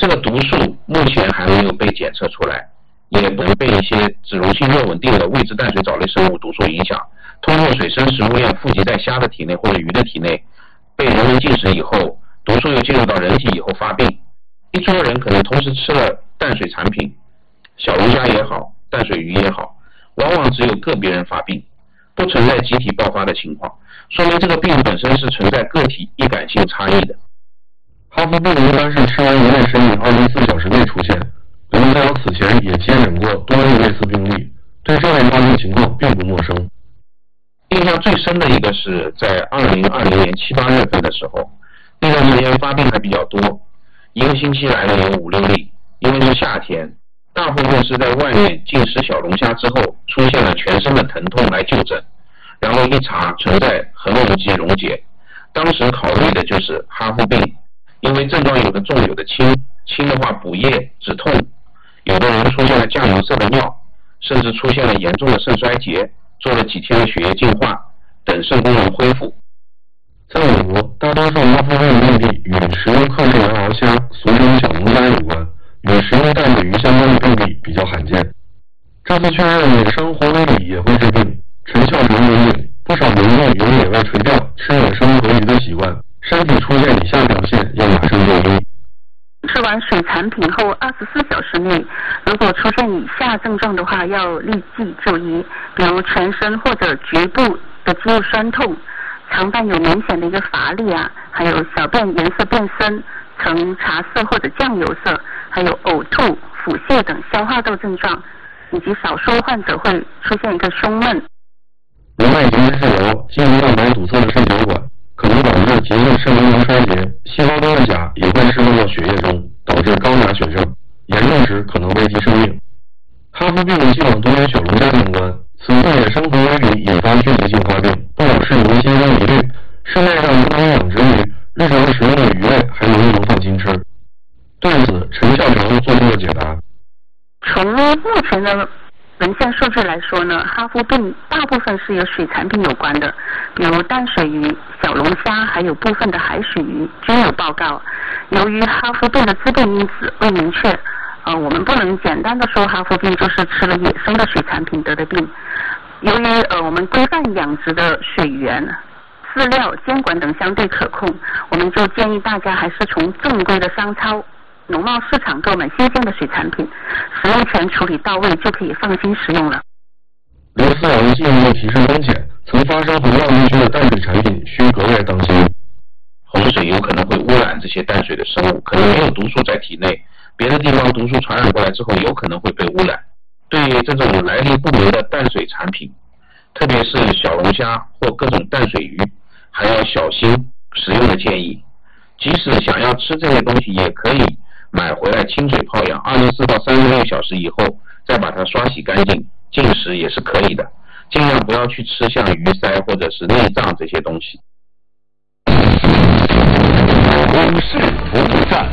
这个毒素目前还没有被检测出来，也不被一些脂溶性弱稳定的未知淡水藻类生物毒素影响。通过水生食物链富集在虾的体内或者鱼的体内，被人们进食以后，毒素又进入到人体以后发病。一桌人可能同时吃了淡水产品，小龙虾也好，淡水鱼也好，往往只有个别人发病，不存在集体爆发的情况，说明这个病本身是存在个体易感性差异的。 哈弗病一般是吃完一类食品24小时内出现，刘大友此前也接诊过多例类似病例，对这类发病情况并不陌生。 印象最深的一个是在2020年7、8月份的时候，那段时间发病还比较多，一个星期来了有5、6例，因为是夏天，大部分是在外面进食小龙虾之后出现了全身的疼痛来就诊，然后一查存在横纹肌溶解，当时考虑的就是哈弗病，因为症状有的重有的轻，轻的话补液止痛，有的人出现了酱油色的尿，甚至出现了严重的肾衰竭，做了几天的血液净化，等肾功能恢复。 在我国，大多数哈弗病病例与食用克氏蓝螯虾，俗称小龙虾有关，与食用淡水鱼相关的病例比较罕见。这次确认野生活鱼里也会治病，陈孝成认定不少民众有野外垂钓、吃野生活鱼的习惯，身体出现以下表现要马上就医。 吃完水产品后24小时内，如果出现以下症状的话，要立即就医，比如全身或者局部的肌肉酸痛，肠道有明显的一个乏力啊，还有小便颜色变深，呈茶色或者酱油色，还有呕吐、腹泻等消化道症状，以及少数患者会出现一个胸闷。 如脉结石治疗，肌溶蛋白堵塞了肾小管，可能导致急性肾功能衰竭，细胞中的钾也会释放到血液中，导致高钾血症，严重时可能危及生命。哈弗病既往多与小龙虾相关，此次野生活鱼里引发聚集性发病，不少市民心生疑虑，市面上不能养殖鱼，日常食用的鱼类还能不能放心吃？对此，陈孝成做出了解答。 从目前的文献数据来说呢，哈弗病大部分是由水产品有关的，比如淡水鱼、小龙虾，还有部分的海水鱼均有报告。由于哈弗病的致病因子未明确，我们不能简单的说哈弗病就是吃了野生的水产品得的病。由于我们规范养殖的水源、饲料、监管等相对可控，我们就建议大家还是从正规的商超、农贸市场购买新鲜的水产品，使用前处理到位就可以放心食用了。 刘饲养进一步提示风险，曾发生洪涝地区的淡水产品需格外当心。 洪水有可能会污染这些淡水的生物，可能没有毒素在体内，别的地方毒素传染过来之后有可能会被污染。对于这种来历不明的淡水产品，特别是小龙虾或各种淡水鱼，还要小心食用的建议。即使想要吃这些东西，也可以买回来清水泡养，24到36小时以后再把它刷洗干净，进食也是可以的。尽量不要去吃像鱼鳃或者是内脏这些东西。 股市服务站，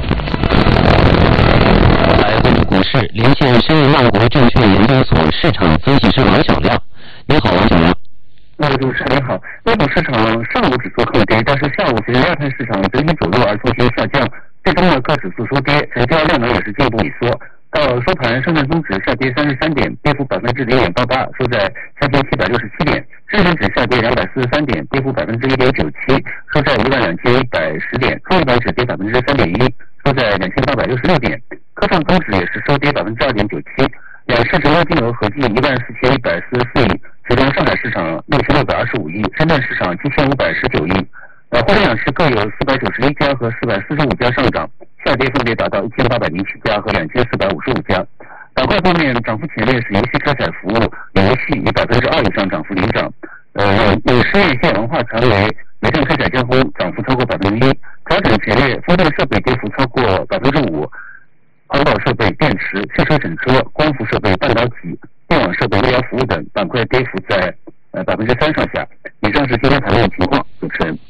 来关注股市，连线申银万国证券研究所市场分析师王小亮。你好，王小亮。 主持人您好，日本市场上午指数后跌，但是下午随着亚太市场整体走弱而出现下降，最终各指数收跌，成交量能也是进一步萎缩。到收盘，上证综指下跌33点，跌幅0.88%，收在3767点；日经指下跌243点，跌幅1.97%，收在12110点；创业板指跌3.1%，收在2866点；科创综指也是收跌2.97%。两市成交金额合计14144亿，其中上海市场6625亿，深圳市场7519亿。沪深两市各有491家和445家上涨，下跌分别达到1807家和2455家。板块方面，涨幅前列是游戏开采服务，游戏以2%以上涨幅领涨。有实业线文化传媒、煤炭开采加工涨幅超过1%，调整前列风电设备跌幅超过5%。环保设备、电池、汽车整车、光伏设备、半导体、电网设备、医疗服务等板块跌幅在3%上下。以上是今天盘面情况，主持人。